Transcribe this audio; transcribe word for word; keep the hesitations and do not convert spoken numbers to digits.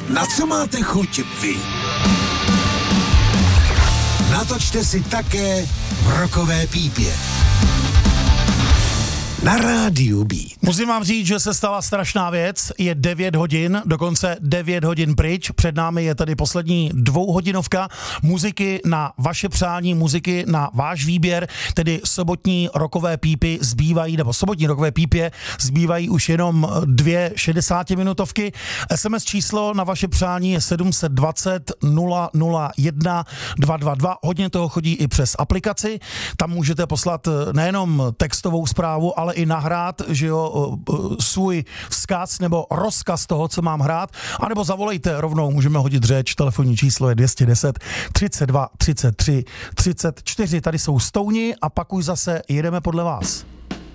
Na co máte chuť vy? Natočte si také v Rockové pípě. Na rádiu Beat. Musím vám říct, že se stala strašná věc. Je devět hodin, dokonce devět hodin pryč. Před námi je tady poslední dvouhodinovka muziky na vaše přání, muziky na váš výběr, tedy sobotní rockové pípy zbývají, nebo sobotní rockové pípě zbývají už jenom dvě šedesátiminutovky. es em es číslo na vaše přání je sedm set dvacet nula nula jedna dva dva dva. Hodně toho chodí i přes aplikaci. Tam můžete poslat nejenom textovou zprávu, ale i nahrát, že jo, svůj vzkaz nebo rozkaz toho, co mám hrát, anebo zavolejte rovnou, můžeme hodit řeč, telefonní číslo je dvě stě deset třicet dva třicet tři třicet čtyři, tady jsou Stouni a pak už zase jedeme podle vás.